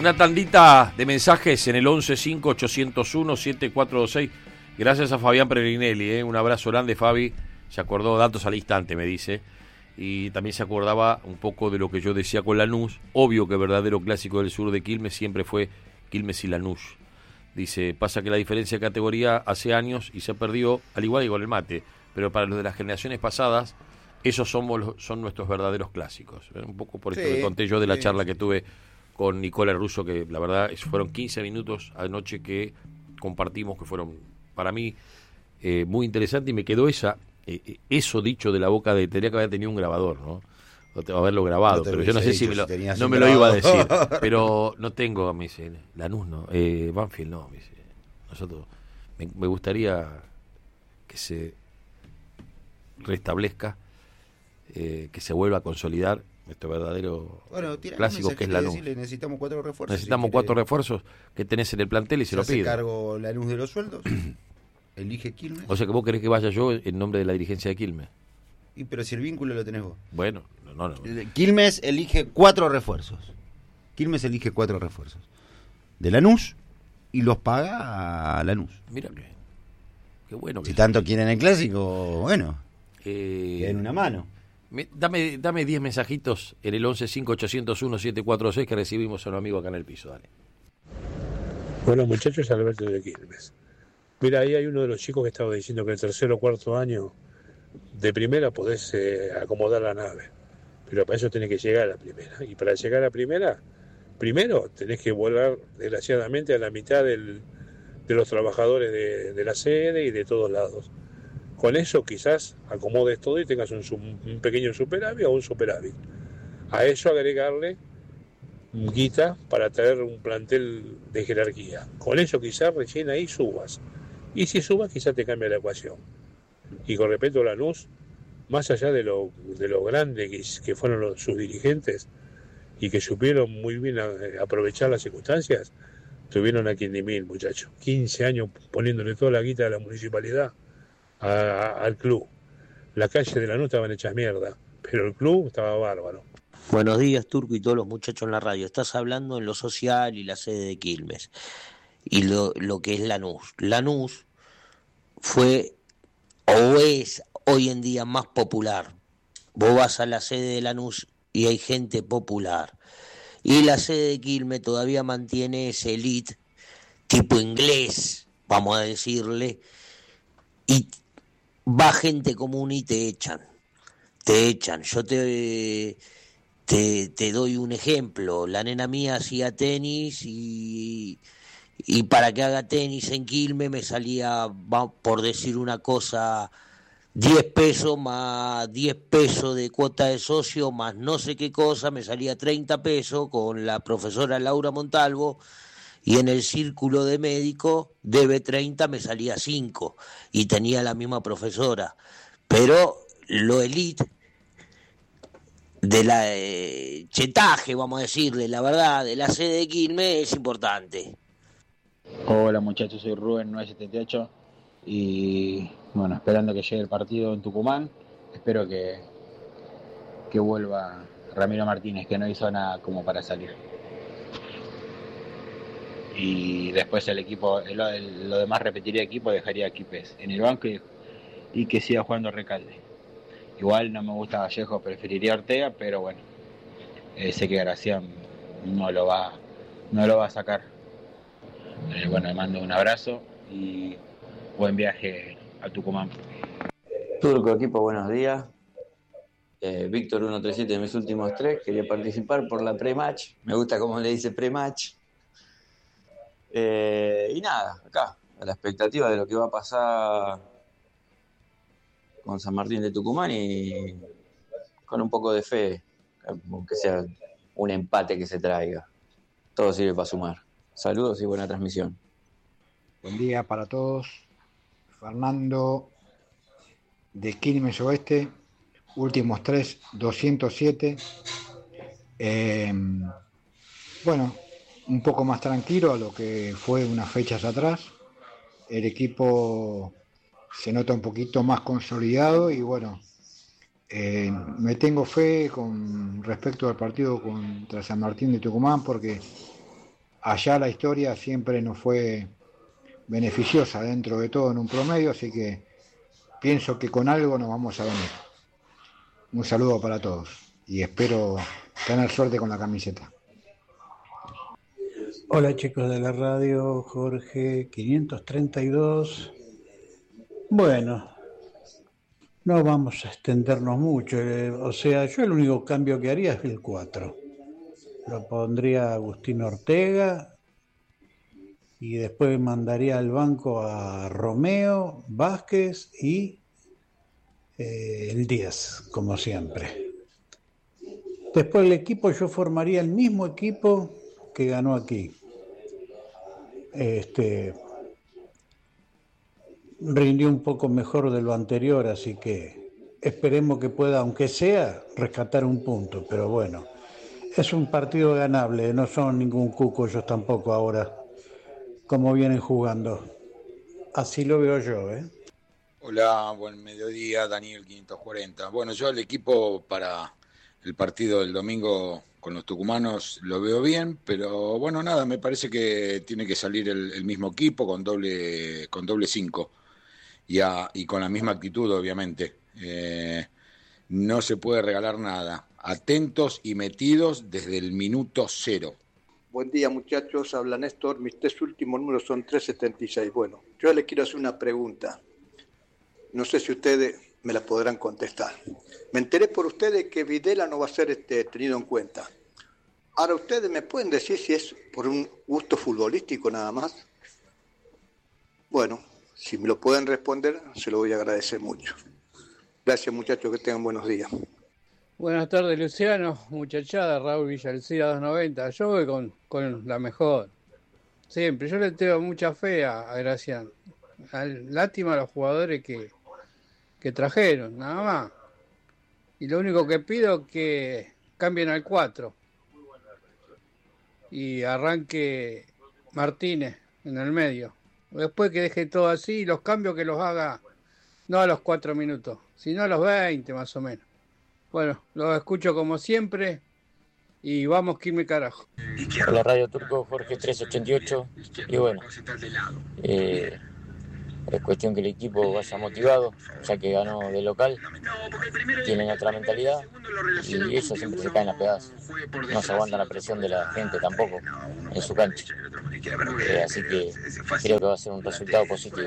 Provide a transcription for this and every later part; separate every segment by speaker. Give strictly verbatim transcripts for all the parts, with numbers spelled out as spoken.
Speaker 1: Una tandita de mensajes en el once cinco ochocientos uno siete cuatro dos seis. Gracias a Fabián Peregrinelli, ¿eh? Un abrazo grande, Fabi. Se acordó datos al instante, me dice. Y también se acordaba un poco de lo que yo decía con Lanús. Obvio que el verdadero clásico del sur de Quilmes siempre fue Quilmes y Lanús. Dice, pasa que la diferencia de categoría hace años y se perdió, al igual que con el mate. Pero para los de las generaciones pasadas, esos somos, son nuestros verdaderos clásicos. Un poco por esto sí, que conté yo de la sí, charla que tuve con Nicola Russo, que la verdad fueron quince minutos anoche que compartimos, que fueron para mí eh, muy interesantes, y me quedó esa eh, eso dicho de la boca de, tendría que haber tenido un grabador, ¿no? O haberlo grabado, no pero yo no sé si me lo, si no me lo iba a decir, pero no tengo, me dice, Lanús no, eh, Banfield no, me dice, nosotros, me, me gustaría que se restablezca, eh, que se vuelva a consolidar este verdadero bueno, clásico que es Lanús.
Speaker 2: Decirle, necesitamos cuatro refuerzos.
Speaker 1: Necesitamos si cuatro quiere... refuerzos que tenés en el plantel y se, se lo pide.
Speaker 2: ¿Se cargo Lanús de los sueldos? ¿Elige Quilmes?
Speaker 1: O sea que vos querés que vaya yo en nombre de la dirigencia de Quilmes.
Speaker 2: Y pero si el vínculo lo tenés vos.
Speaker 1: Bueno, no, no.
Speaker 2: Quilmes elige cuatro refuerzos. Quilmes elige cuatro refuerzos. De Lanús y los paga a Lanús.
Speaker 1: Mira que qué bueno. Que
Speaker 2: si tanto quieren el clásico, bueno.
Speaker 1: Eh,
Speaker 2: que den una mano.
Speaker 1: Me, dame dame diez mensajitos en el once cinco ochocientos uno siete cuatro seis que recibimos a un amigo acá en el piso, dale.
Speaker 3: Bueno, muchachos, Alberto de Quilmes. Mira, ahí hay uno de los chicos que estaba diciendo que el tercer o cuarto año de primera podés eh, acomodar la nave, pero para eso tenés que llegar a la primera, y para llegar a la primera, primero tenés que volar desgraciadamente a la mitad del, de los trabajadores de, de la sede y de todos lados. Con eso quizás acomodes todo y tengas un, un pequeño superávit o un superávit. A eso agregarle guita para traer un plantel de jerarquía. Con eso quizás recién ahí subas. Y si subas quizás te cambia la ecuación. Y con respecto a Lanús, más allá de lo, de lo grande que, que fueron los, sus dirigentes y que supieron muy bien a, a aprovechar las circunstancias, tuvieron a Quindimil, muchachos. quince años poniéndole toda la guita de la municipalidad A, a, al club. La calle de Lanús estaban hechas mierda, pero el club estaba bárbaro.
Speaker 4: Buenos días, Turco, y todos los muchachos en la radio. Estás hablando en lo social y la sede de Quilmes y lo, lo que es Lanús. Lanús fue o es hoy en día más popular. Vos vas a la sede de Lanús y hay gente popular, y la sede de Quilmes todavía mantiene ese elite tipo inglés, vamos a decirle, y va gente común y te echan, te echan. Yo te, te, te doy un ejemplo. La nena mía hacía tenis y, y para que haga tenis en Quilmes me salía, por decir una cosa, diez pesos más diez pesos de cuota de socio más no sé qué cosa, me salía treinta pesos con la profesora Laura Montalvo. Y en el círculo de médico, debe treinta, me salía cinco. Y tenía la misma profesora. Pero lo elite de la eh, chetaje, vamos a decirle, la verdad, de la sede de Quilmes es importante.
Speaker 5: Hola muchachos, soy Rubén nueve setenta y ocho. Y bueno, esperando que llegue el partido en Tucumán. Espero que, que vuelva Ramiro Martínez, que no hizo nada como para salir. Y después el equipo, el, el, lo demás repetiría equipo, dejaría a Quipes en el banco y, y que siga jugando Recalde. Igual no me gusta Vallejo, preferiría Ortega, pero bueno, eh, sé que Gracián no lo va, no lo va a sacar. Eh, bueno, le mando un abrazo y buen viaje a Tucumán.
Speaker 6: Turco, equipo, buenos días. Eh, Víctor ciento treinta y siete de mis últimos tres, quería participar por la pre-match, me gusta cómo le dice pre-match. Eh, y nada, acá, a la expectativa de lo que va a pasar con San Martín de Tucumán y con un poco de fe, aunque sea un empate que se traiga. Todo sirve para sumar. Saludos y buena transmisión.
Speaker 7: Buen día para todos. Fernando de Quilmes Oeste, últimos tres, doscientos siete. Eh, bueno, un poco más tranquilo a lo que fue unas fechas atrás. El equipo se nota un poquito más consolidado y bueno, eh, me tengo fe con respecto al partido contra San Martín de Tucumán porque allá la historia siempre nos fue beneficiosa dentro de todo en un promedio, así que pienso que con algo nos vamos a venir. Un saludo para todos y espero tener suerte con la camiseta.
Speaker 8: Hola chicos de la radio, Jorge quinientos treinta y dos. Bueno, no vamos a extendernos mucho, eh, o sea, yo el único cambio que haría es el cuatro. Lo pondría Agustín Ortega y después mandaría al banco a Romeo, Vázquez y eh, el diez, como siempre. Después el equipo, yo formaría el mismo equipo que ganó aquí. Este rindió un poco mejor de lo anterior, así que esperemos que pueda, aunque sea, rescatar un punto, pero bueno, es un partido ganable, no son ningún cuco ellos tampoco ahora, como vienen jugando. Así lo veo yo, ¿eh?
Speaker 9: Hola, buen mediodía, Daniel quinientos cuarenta. Bueno, yo el equipo para el partido del domingo con los tucumanos lo veo bien, pero bueno, nada, me parece que tiene que salir el, el mismo equipo con doble con doble cinco y, a, y con la misma actitud, obviamente. Eh, no se puede regalar nada. Atentos y metidos desde el minuto cero.
Speaker 10: Buen día, muchachos, habla Néstor, mis tres últimos números son trescientos setenta y seis. Bueno, yo les quiero hacer una pregunta. No sé si ustedes me la podrán contestar. Me enteré por ustedes que Videla no va a ser este, tenido en cuenta. Ahora, ¿ustedes me pueden decir si es por un gusto futbolístico nada más? Bueno, si me lo pueden responder, se lo voy a agradecer mucho. Gracias, muchachos, que tengan buenos días.
Speaker 11: Buenas tardes, Luciano, muchachada, Raúl Villalcira doscientos noventa. Yo voy con, con la mejor. Siempre, yo le tengo mucha fe a, a Gracián. Lástima a los jugadores que, que trajeron, nada más. Y lo único que pido es que cambien al cuatro. Y arranque Martínez en el medio. Después que deje todo así, los cambios que los haga, no a los cuatro minutos, sino a los veinte más o menos. Bueno, los escucho como siempre y vamos, Quilmes carajo.
Speaker 6: Hola Radio Turco, Jorge trescientos ochenta y ocho. Y bueno, eh, es cuestión que el equipo vaya motivado, ya que ganó de local, tienen otra mentalidad y ellos siempre se caen a pedazos. No se aguantan la presión de la gente tampoco en su cancha. Eh, así que creo que va a ser un resultado positivo.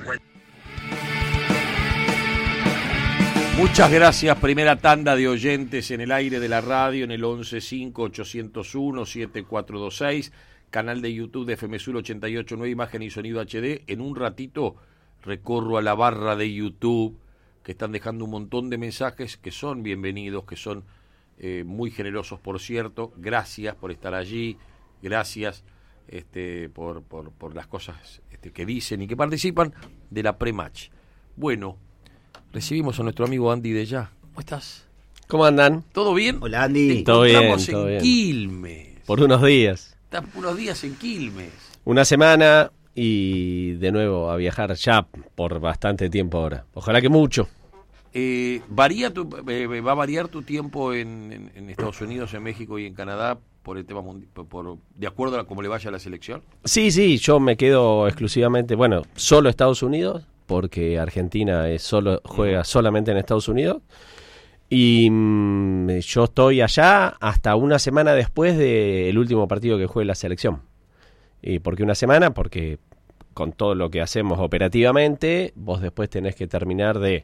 Speaker 1: Muchas gracias, primera tanda de oyentes en el aire de la radio en el once cinco ochocientos uno siete cuatro dos seis, canal de YouTube de F M Sur ochenta y ocho nueve, imagen y sonido H D. En un ratito recorro a la barra de YouTube, que están dejando un montón de mensajes que son bienvenidos, que son eh, muy generosos, por cierto. Gracias por estar allí, gracias este, por, por, por las cosas este, que dicen y que participan de la pre-match. Bueno, recibimos a nuestro amigo Andy de Ya. ¿Cómo estás?
Speaker 12: ¿Cómo andan?
Speaker 1: ¿Todo bien?
Speaker 2: Hola, Andy.
Speaker 12: Todo bien,
Speaker 1: Encontramos
Speaker 12: todo
Speaker 1: en
Speaker 12: bien.
Speaker 1: Quilmes.
Speaker 12: Por unos días.
Speaker 1: Estás unos días en Quilmes.
Speaker 12: Una semana y de nuevo a viajar ya por bastante tiempo ahora. Ojalá que mucho.
Speaker 1: Eh, varía tu, eh, ¿Va a variar tu tiempo en, en, en Estados Unidos, en México y en Canadá por el tema mundi- por, por, de acuerdo a cómo le vaya a la selección?
Speaker 12: Sí, sí, yo me quedo exclusivamente, bueno, solo Estados Unidos, porque Argentina es solo juega solamente en Estados Unidos. Y mmm, yo estoy allá hasta una semana después del último partido que juegue la selección. ¿Y por qué una semana? Porque con todo lo que hacemos operativamente, vos después tenés que terminar de,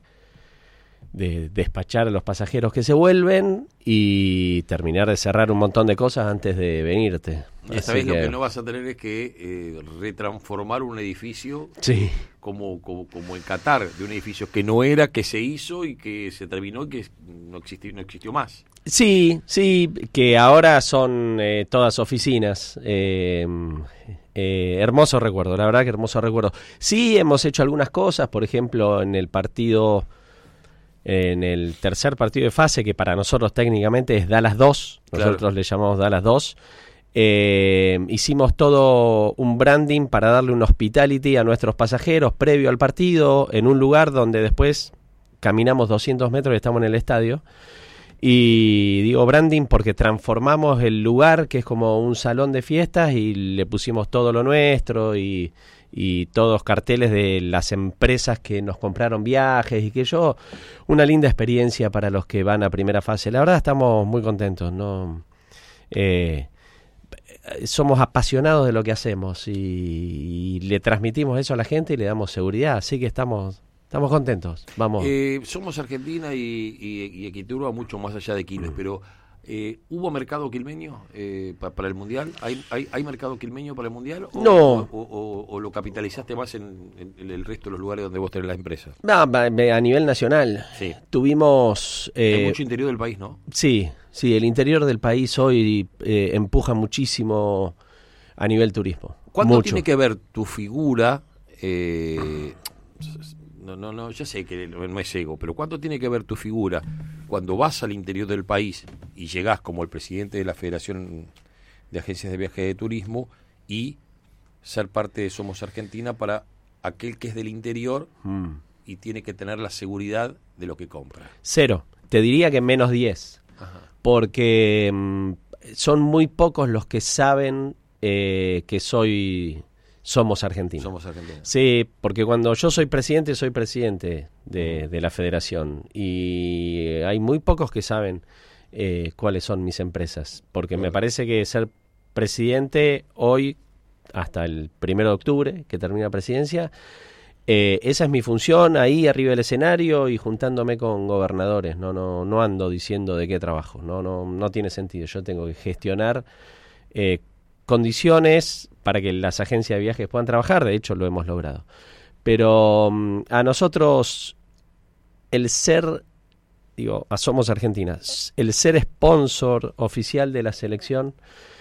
Speaker 12: de despachar a los pasajeros que se vuelven y terminar de cerrar un montón de cosas antes de venirte.
Speaker 1: Y esta
Speaker 12: Así
Speaker 1: vez
Speaker 12: que...
Speaker 1: lo que no vas a tener es que eh, retransformar un edificio
Speaker 12: sí.
Speaker 1: como, como, como en Qatar, de un edificio que no era, que se hizo y que se terminó y que no existió, no existió más.
Speaker 12: Sí, sí, que ahora son eh, todas oficinas. Eh, eh, hermoso recuerdo, la verdad que hermoso recuerdo. Sí, hemos hecho algunas cosas, por ejemplo, en el partido, en el tercer partido de fase, que para nosotros técnicamente es Dallas dos, nosotros
Speaker 1: Claro.
Speaker 12: le llamamos Dallas dos. Eh, hicimos todo un branding para darle un hospitality a nuestros pasajeros previo al partido, en un lugar donde después caminamos doscientos metros y estamos en el estadio. Y digo branding porque transformamos el lugar, que es como un salón de fiestas, y le pusimos todo lo nuestro y, y todos carteles de las empresas que nos compraron viajes y que yo, una linda experiencia para los que van a primera fase. La verdad estamos muy contentos, ¿no? Eh, somos apasionados de lo que hacemos y, y le transmitimos eso a la gente y le damos seguridad, así que estamos... Estamos contentos, vamos.
Speaker 1: Eh, somos Argentina y, y, y Equiturba mucho más allá de Quilmes, pero eh, ¿hubo mercado quilmeño eh, pa, para el Mundial? ¿Hay, hay, ¿Hay mercado quilmeño para el Mundial? ¿O,
Speaker 12: no.
Speaker 1: O, o, o lo capitalizaste más en, en, en el resto de los lugares donde vos tenés la empresa?
Speaker 12: No, a nivel nacional.
Speaker 1: Sí.
Speaker 12: Tuvimos... Eh,
Speaker 1: Hay mucho interior del país, ¿no?
Speaker 12: Sí, sí, el interior del país hoy eh, empuja muchísimo a nivel turismo.
Speaker 1: ¿Cuánto
Speaker 12: mucho.
Speaker 1: tiene que ver tu figura... Eh, No, no, no, ya sé que no es ego, pero ¿cuánto tiene que ver tu figura cuando vas al interior del país y llegás como el presidente de la Federación de Agencias de Viaje de Turismo y ser parte de Somos Argentina para aquel que es del interior mm. y tiene que tener la seguridad de lo que compra?
Speaker 12: Cero, te diría que menos diez, Ajá. porque mm, son muy pocos los que saben eh, que soy... Somos Argentina.
Speaker 1: Somos Argentina.
Speaker 12: Sí, porque cuando yo soy presidente, soy presidente de, de la federación. Y hay muy pocos que saben eh, cuáles son mis empresas. Porque bueno. me parece que ser presidente hoy, hasta el primero de octubre, que termina la presidencia, eh, esa es mi función, ahí arriba del escenario y juntándome con gobernadores. No, no, no ando diciendo de qué trabajo. No, no, no tiene sentido. Yo tengo que gestionar eh, condiciones para que las agencias de viajes puedan trabajar, de hecho lo hemos logrado. Pero um, a nosotros el ser, digo, a Somos Argentina, el ser sponsor oficial de la selección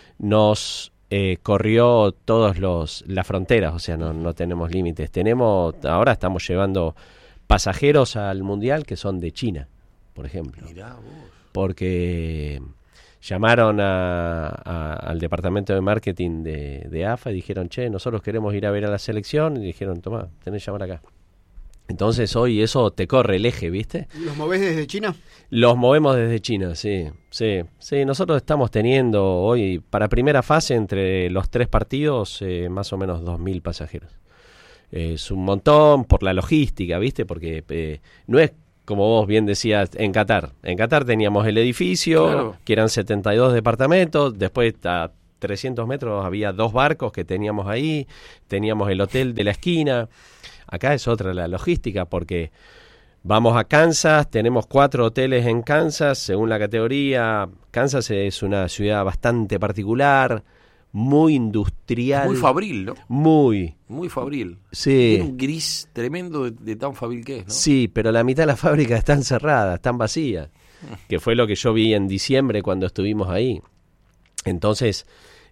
Speaker 12: nos eh, corrió todos los las fronteras, o sea, no, no tenemos límites. Tenemos, ahora estamos llevando pasajeros al Mundial que son de China, por ejemplo.
Speaker 1: Mirá vos.
Speaker 12: Porque... llamaron a, a, al departamento de marketing de, de A F A y dijeron, che, nosotros queremos ir a ver a la selección, y dijeron, tomá, tenés que llamar acá. Entonces hoy eso te corre el eje, ¿viste?
Speaker 13: ¿Los movés desde China?
Speaker 12: Los movemos desde China, sí, sí, sí. Nosotros estamos teniendo hoy, para primera fase, entre los tres partidos, eh, más o menos dos mil pasajeros. Eh, es un montón por la logística, ¿viste? Porque eh, no es como vos bien decías, en Qatar. En Qatar teníamos el edificio, claro. que eran setenta y dos departamentos, después a trescientos metros había dos barcos que teníamos ahí, teníamos el hotel de la esquina. Acá es otra la logística, porque vamos a Kansas, tenemos cuatro hoteles en Kansas, según la categoría. Kansas es una ciudad bastante particular, muy industrial.
Speaker 1: Muy fabril, ¿no?
Speaker 12: Muy.
Speaker 1: Muy fabril.
Speaker 12: Sí.
Speaker 1: Tiene un gris tremendo de, de tan fabril que es, ¿no?
Speaker 12: Sí, pero la mitad de las fábricas están cerradas, están vacías. Que fue lo que yo vi en diciembre cuando estuvimos ahí. Entonces,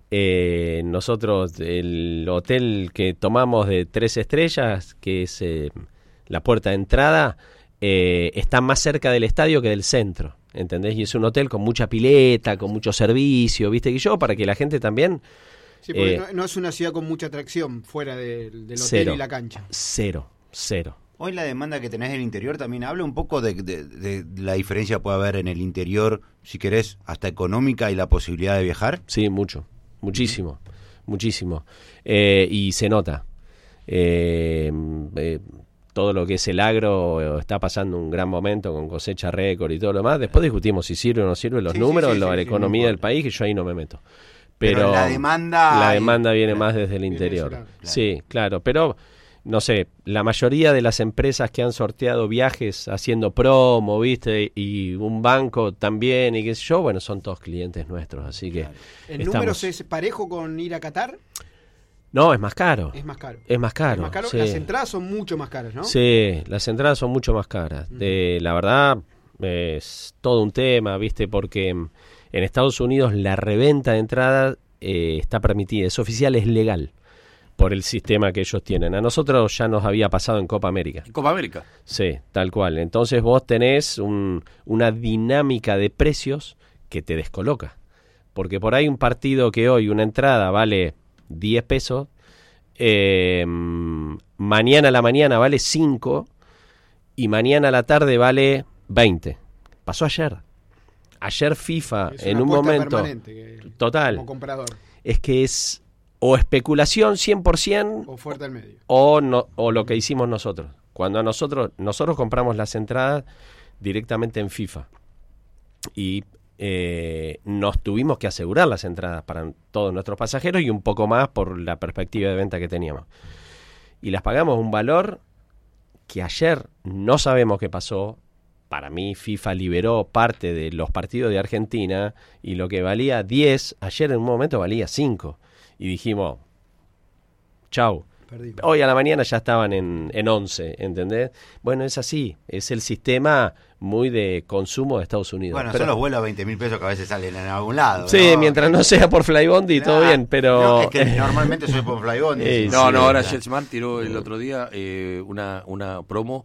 Speaker 12: eh, nosotros, el hotel que tomamos de tres estrellas, que es eh, la puerta de entrada, eh, está más cerca del estadio que del centro. ¿Entendés? Y es un hotel con mucha pileta, con mucho servicio, ¿viste? Y yo, para que la gente también...
Speaker 13: Sí, porque
Speaker 12: eh,
Speaker 13: no, no es una ciudad con mucha atracción fuera de, del hotel
Speaker 12: cero,
Speaker 13: y la cancha.
Speaker 12: Cero, cero.
Speaker 2: Hoy la demanda que tenés en el interior también habla un poco de, de, de la diferencia que puede haber en el interior, si querés, hasta económica y la posibilidad de viajar.
Speaker 12: Sí, mucho, muchísimo, uh-huh. muchísimo. Eh, y se nota. Eh, eh, todo lo que es el agro está pasando un gran momento con cosecha récord y todo lo demás. Después discutimos si sirve o no sirve los
Speaker 2: sí,
Speaker 12: números,
Speaker 2: sí, sí,
Speaker 12: la
Speaker 2: sí,
Speaker 12: economía
Speaker 2: sí,
Speaker 12: del país, que yo ahí no me meto.
Speaker 2: Pero,
Speaker 12: Pero
Speaker 2: la demanda...
Speaker 12: La demanda viene
Speaker 2: claro,
Speaker 12: más desde el interior.
Speaker 2: Claro.
Speaker 12: Sí, claro, pero... No sé, la mayoría de las empresas que han sorteado viajes haciendo promo, ¿viste? Y un banco también, y qué sé yo, bueno, son todos clientes nuestros, así que...
Speaker 13: Claro. ¿En
Speaker 12: estamos...
Speaker 13: números es parejo con ir a Qatar?
Speaker 12: No, es más caro.
Speaker 13: Es más caro.
Speaker 12: Es más caro.
Speaker 13: Es más caro.
Speaker 12: Sí.
Speaker 13: Las entradas son mucho más caras, ¿no?
Speaker 12: Sí, las entradas son mucho más caras. Uh-huh. De, la verdad, es todo un tema, ¿viste? Porque en Estados Unidos la reventa de entradas eh, está permitida, es oficial, es legal. Por el sistema que ellos tienen. A nosotros ya nos había pasado en Copa América.
Speaker 1: ¿En Copa América?
Speaker 12: Sí, tal cual. Entonces vos tenés un, una dinámica de precios que te descoloca. Porque por ahí un partido que hoy una entrada vale diez pesos, eh, mañana a la mañana vale cinco y mañana a la tarde vale veinte. Pasó ayer. ayer FIFA
Speaker 13: Es
Speaker 12: en
Speaker 13: una
Speaker 12: un
Speaker 13: apuesta
Speaker 12: momento
Speaker 13: permanente que-
Speaker 12: total
Speaker 13: como comprador.
Speaker 12: es que es o especulación cien por ciento
Speaker 13: O fuerte al medio.
Speaker 12: o no o lo que hicimos nosotros. Cuando a nosotros nosotros compramos las entradas directamente en FIFA y eh, nos tuvimos que asegurar las entradas para todos nuestros pasajeros y un poco más por la perspectiva de venta que teníamos. Y las pagamos un valor que ayer no sabemos qué pasó. Para mí FIFA liberó parte de los partidos de Argentina y lo que valía diez, ayer en un momento valía cinco. Y dijimos, chau.
Speaker 13: Perdimos.
Speaker 12: Hoy a la mañana ya estaban en, en once, ¿entendés? Bueno, es así, es el sistema muy de consumo de Estados Unidos.
Speaker 2: Bueno,
Speaker 12: Pero-
Speaker 2: son los vuelos a veinte mil pesos que a veces salen en algún lado.
Speaker 12: Sí,
Speaker 2: ¿no?
Speaker 12: mientras no sea por Flybondi, todo
Speaker 2: Claro.
Speaker 12: bien, pero...
Speaker 2: No, es que normalmente soy por Flybondi.
Speaker 12: Eh,
Speaker 1: No,
Speaker 12: sí,
Speaker 1: no, ahora
Speaker 12: claro.
Speaker 1: JetSmart tiró el otro día eh, una, una promo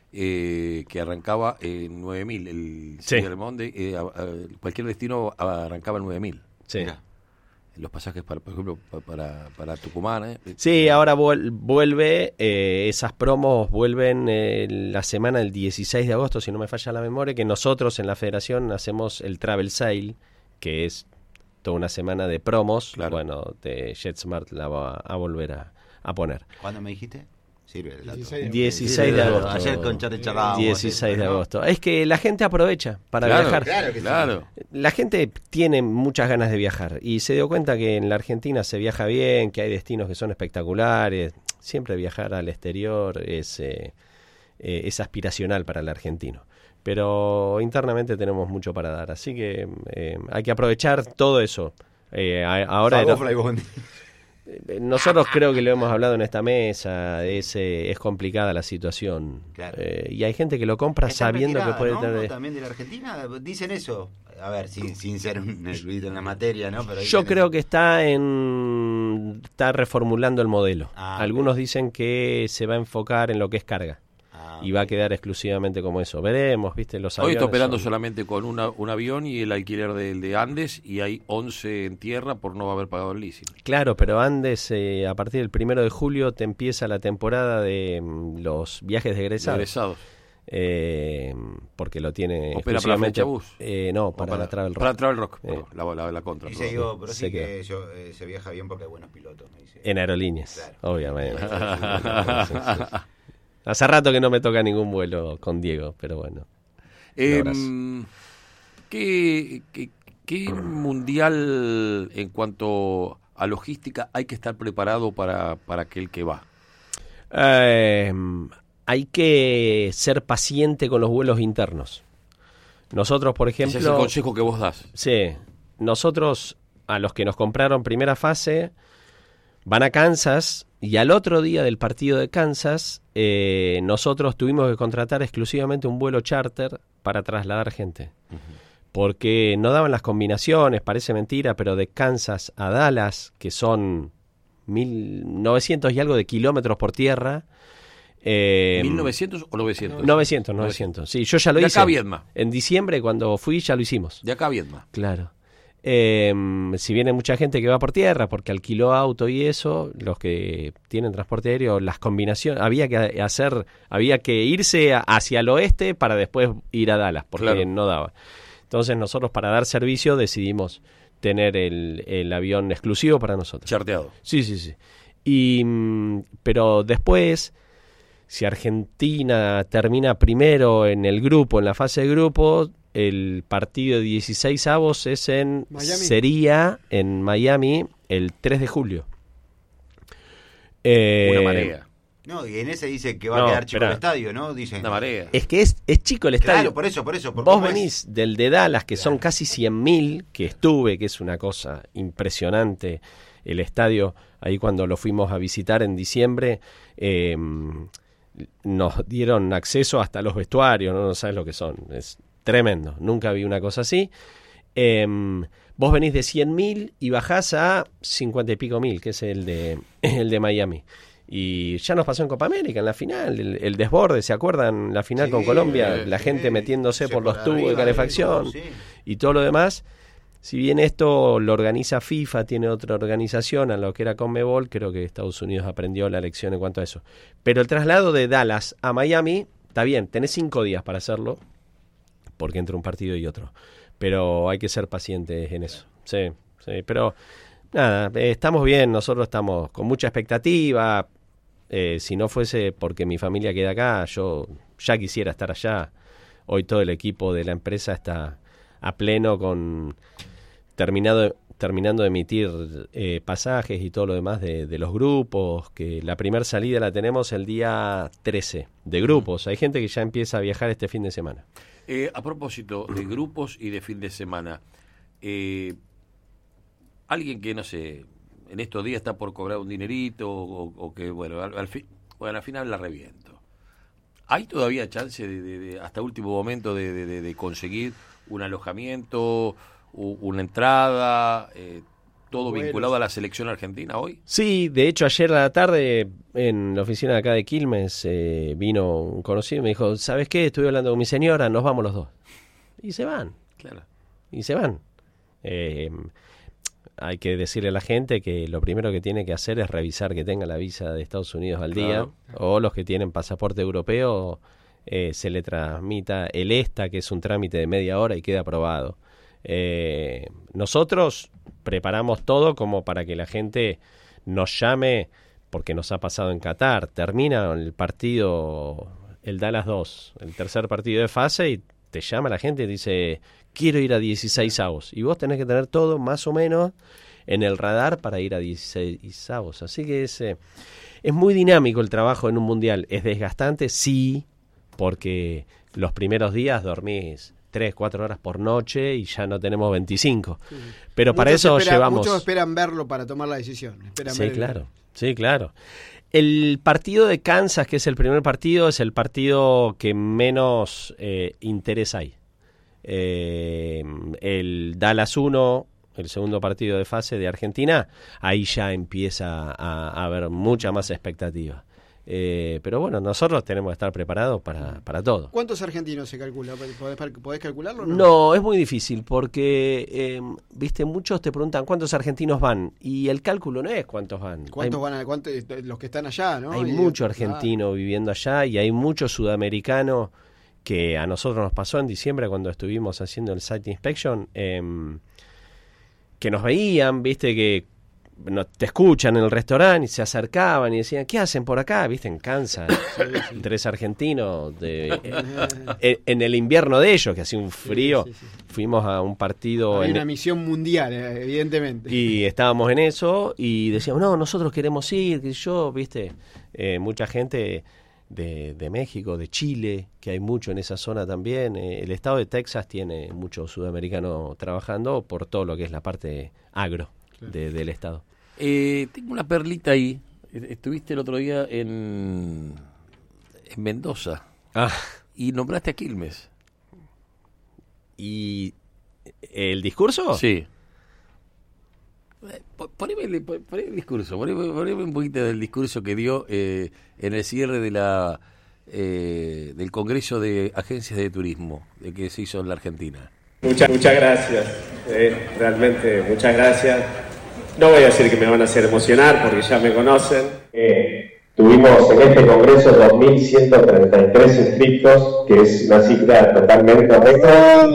Speaker 1: eh, que arrancaba en nueve mil. El
Speaker 12: Sí.
Speaker 1: Cyber Monday, eh, a- a- cualquier destino arrancaba en nueve mil.
Speaker 12: Sí.
Speaker 1: Mirá, los pasajes, para, por ejemplo, pa- para, para Tucumán. Eh.
Speaker 12: Sí, ahora vuel- vuelve, eh, esas promos vuelven eh, la semana del dieciséis de agosto, si no me falla la memoria, que nosotros en la federación hacemos el Travel Sale, que es toda una semana de promos. Bueno, de JetSmart la va a volver a, a poner.
Speaker 2: ¿Cuándo me dijiste? Sirve el dato.
Speaker 12: dieciséis de agosto.
Speaker 2: Ayer con Charlie charlábamos.
Speaker 12: dieciséis de
Speaker 2: ¿no?
Speaker 12: agosto. Es que la gente aprovecha para
Speaker 2: Claro,
Speaker 12: viajar.
Speaker 2: claro que sí. Claro.
Speaker 12: La gente tiene muchas ganas de viajar y se dio cuenta que en la Argentina se viaja bien, que hay destinos que son espectaculares. Siempre viajar al exterior es, eh, eh, es aspiracional para el argentino. Pero internamente tenemos mucho para dar. Así que eh, hay que aprovechar todo eso. Eh, a- ahora
Speaker 2: Salvo
Speaker 12: era-
Speaker 2: Flybondi.
Speaker 12: Eh, Nosotros creo que lo hemos hablado en esta mesa, es, eh, es complicada la situación.
Speaker 2: Claro.
Speaker 12: Eh, y hay gente que lo compra
Speaker 2: Está
Speaker 12: sabiendo que
Speaker 2: retirada,
Speaker 12: puede
Speaker 2: ¿no?
Speaker 12: tener...
Speaker 2: También de la Argentina dicen eso. A ver, sin, sin ser un erudito en la materia, ¿no? Pero
Speaker 12: Yo
Speaker 2: dicen
Speaker 12: creo que está en está reformulando el modelo.
Speaker 2: Ah,
Speaker 12: Algunos dicen que se va a enfocar en lo que es carga. Y va a quedar exclusivamente como eso. Veremos, ¿viste? Los
Speaker 1: Hoy
Speaker 12: aviones
Speaker 1: está operando
Speaker 12: son-
Speaker 1: solamente con una, un avión y el alquiler del de Andes, y hay once en tierra por no haber pagado el leasing.
Speaker 12: Claro, pero Andes, eh, a partir del primero de julio te empieza la temporada de mm, los viajes de egresados.
Speaker 1: De egresados.
Speaker 12: Eh, porque lo tiene
Speaker 1: ¿Opera para
Speaker 12: exclusivamente-
Speaker 1: Flechabús?
Speaker 12: eh, no,
Speaker 1: ¿O
Speaker 12: para,
Speaker 1: para-
Speaker 12: la Travel Rock.
Speaker 1: para Travel Rock,
Speaker 12: Eh,
Speaker 1: perdón, la, la, la contra.
Speaker 2: Dice
Speaker 1: perdón.
Speaker 2: Diego, pero
Speaker 12: Sé
Speaker 2: sí
Speaker 12: que-
Speaker 2: que yo, eh, se viaja bien porque hay buenos pilotos, me dice.
Speaker 12: En aerolíneas, obviamente.
Speaker 2: Claro.
Speaker 12: Sí, sí, sí. Hace rato que no me toca ningún vuelo con Diego, pero bueno.
Speaker 1: Eh,
Speaker 12: Un abrazo.
Speaker 1: ¿qué, qué, qué mundial en cuanto a logística hay que estar preparado para, para aquel que va?
Speaker 12: Eh, hay que ser paciente con los vuelos internos. Nosotros, por ejemplo...
Speaker 1: Ese es el consejo que vos das.
Speaker 12: Sí. Nosotros, a los que nos compraron primera fase, van a Kansas y al otro día del partido de Kansas, eh, nosotros tuvimos que contratar exclusivamente un vuelo charter para trasladar gente. Porque no daban las combinaciones, parece mentira, pero de Kansas a Dallas, que son mil novecientos y algo de kilómetros por tierra. Eh,
Speaker 1: ¿mil novecientos o novecientos?
Speaker 12: novecientos, novecientos. Sí, yo ya lo
Speaker 1: De
Speaker 12: hice.
Speaker 1: acá a Viedma.
Speaker 12: En diciembre, cuando fui, ya lo hicimos.
Speaker 1: De acá a Viedma.
Speaker 12: Claro. Eh, si viene mucha gente que va por tierra porque alquiló auto y eso, los que tienen transporte aéreo, las combinaciones, había que hacer, había que irse a- hacia el oeste para después ir a Dallas, porque
Speaker 1: Claro.
Speaker 12: no daba. Entonces nosotros para dar servicio decidimos tener el, el avión exclusivo para nosotros.
Speaker 1: Charteado.
Speaker 12: Sí, sí, sí. Y, mm, pero después, si Argentina termina primero en el grupo, en la fase de grupo, el partido de dieciséis avos es en
Speaker 13: Miami.
Speaker 12: sería en Miami el tres de julio. Eh,
Speaker 1: Una marea.
Speaker 2: No, y en ese dice que va
Speaker 12: No,
Speaker 2: a quedar chico
Speaker 12: esperá.
Speaker 2: el estadio, ¿no? Dicen.
Speaker 1: Una marea.
Speaker 12: Es que es, es chico el estadio.
Speaker 2: Claro, por eso, por eso. por
Speaker 12: Vos
Speaker 2: cómo es.
Speaker 12: venís del de Dallas, que son casi cien mil, que estuve, que es una cosa impresionante. El estadio, ahí cuando lo fuimos a visitar en diciembre, eh, nos dieron acceso hasta los vestuarios, no, no sabes lo que son. Es tremendo, nunca vi una cosa así. Eh, vos venís de cien mil y bajás a cincuenta y pico mil, que es el de, el de Miami. Y ya nos pasó en Copa América, en la final, el, el desborde, ¿se acuerdan? La final
Speaker 2: Sí,
Speaker 12: con Colombia,
Speaker 2: sí,
Speaker 12: la gente metiéndose
Speaker 2: sí,
Speaker 12: por
Speaker 2: por
Speaker 12: los tubos de
Speaker 2: arriba,
Speaker 12: calefacción
Speaker 2: sí.
Speaker 12: y todo lo demás. Si bien esto lo organiza FIFA, tiene otra organización a lo que era Conmebol, creo que Estados Unidos aprendió la lección en cuanto a eso. Pero el traslado de Dallas a Miami, está bien, tenés cinco días para hacerlo, porque entre un partido y otro. pero hay que ser pacientes en eso. Sí, sí, pero nada, eh, estamos bien, nosotros estamos con mucha expectativa. Eh, si no fuese porque mi familia queda acá, yo ya quisiera estar allá. Hoy todo el equipo de la empresa está a pleno con terminado terminando de emitir eh, pasajes y todo lo demás de, de los grupos, que la primera salida la tenemos el día trece de grupos. Hay gente que ya empieza a viajar este fin de semana.
Speaker 1: Eh, a propósito de grupos y de fin de semana, eh, alguien que, no sé, en estos días está por cobrar un dinerito o, o que, bueno, al, al, fi, bueno, al final la reviento. ¿Hay todavía chance de, de, de hasta último momento de, de, de, de conseguir un alojamiento, u, una entrada, eh, todo bueno, vinculado a la selección argentina hoy?
Speaker 12: Sí, de hecho ayer a la tarde en la oficina de acá de Quilmes eh, vino un conocido y me dijo, ¿sabes qué? Estuve hablando con mi señora, nos vamos los dos. Y se van. Claro. Y se van. Eh, hay que decirle a la gente que lo primero que tiene que hacer es revisar que tenga la visa de Estados Unidos al día, claro. O los que tienen pasaporte europeo eh, se le tramita el ESTA, que es un trámite de media hora y queda aprobado. Eh, nosotros preparamos todo como para que la gente nos llame, porque nos ha pasado en Qatar. Termina el partido, el Dallas dos, el tercer partido de fase, y te llama la gente y dice, quiero ir a dieciséis avos. Y vos tenés que tener todo más o menos en el radar para ir a dieciséis avos. Así que es, eh, es muy dinámico el trabajo en un mundial. ¿Es desgastante? Sí, porque los primeros días dormís tres, cuatro horas por noche y ya no tenemos veinticinco. Sí. Pero muchos para eso
Speaker 13: espera,
Speaker 12: llevamos...
Speaker 13: Muchos esperan verlo para tomar la decisión. Esperan
Speaker 12: sí,
Speaker 13: ver
Speaker 12: claro.
Speaker 13: El...
Speaker 12: Sí, claro. El partido de Kansas, que es el primer partido, es el partido que menos eh, interés hay. Eh, el Dallas uno, el segundo partido de fase de Argentina, ahí ya empieza a, a haber mucha más expectativa. Eh, pero bueno, nosotros tenemos que estar preparados para, para todo.
Speaker 13: ¿Cuántos argentinos se calcula? ¿Podés, podés calcularlo? No?
Speaker 12: no, es muy difícil porque, eh, viste, muchos te preguntan cuántos argentinos van y el cálculo no es cuántos van.
Speaker 13: ¿Cuántos
Speaker 12: hay,
Speaker 13: van a, cuántos, los que están allá, ¿no?
Speaker 12: Hay
Speaker 13: y,
Speaker 12: mucho argentino ah. viviendo allá y hay mucho sudamericano que a nosotros nos pasó en diciembre cuando estuvimos haciendo el site inspection, eh, que nos veían, viste, que no, te escuchan en el restaurante y se acercaban y decían, ¿qué hacen por acá? ¿Viste? En Kansas, sí, sí. Tres argentinos de, en, en el invierno de ellos, que hacía un frío, sí, sí, sí. Fuimos a un partido...
Speaker 13: Hay
Speaker 12: en,
Speaker 13: una misión mundial, evidentemente.
Speaker 12: Y estábamos en eso y decíamos, no, nosotros queremos ir, que yo, ¿viste? Eh, mucha gente de, de México, de Chile, que hay mucho en esa zona también. Eh, el estado de Texas tiene mucho sudamericano trabajando por todo lo que es la parte agro. De, del estado.
Speaker 1: Eh, tengo una perlita ahí. Estuviste el otro día en, en Mendoza.
Speaker 12: Ah.
Speaker 1: Y nombraste a Quilmes.
Speaker 12: ¿Y el discurso?
Speaker 1: Sí. Poneme el, poneme el discurso. Poneme, poneme un poquito del discurso que dio eh, en el cierre de la eh, del Congreso de Agencias de Turismo de que se hizo en la Argentina.
Speaker 14: Muchas, muchas gracias, eh, realmente muchas gracias. No voy a decir que me van a hacer emocionar porque ya me conocen. Eh, tuvimos en este congreso dos mil ciento treinta y tres inscriptos, que es una cifra totalmente récord.